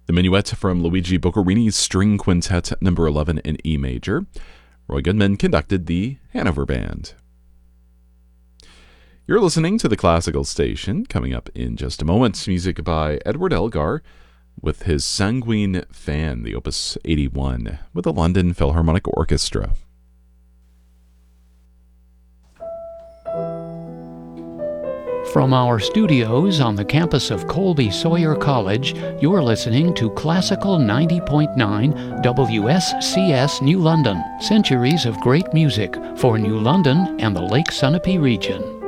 The Minuet from Luigi Boccherini's String Quintet No. 11 in E major. Roy Goodman conducted the Hanover Band. You're listening to the Classical Station. Coming up in just a moment, music by Edward Elgar with his Sanguine Fan, the Opus 81, with the London Philharmonic Orchestra. From our studios on the campus of Colby Sawyer College, you're listening to Classical 90.9 WSCS New London. Centuries of great music for New London and the Lake Sunapee region.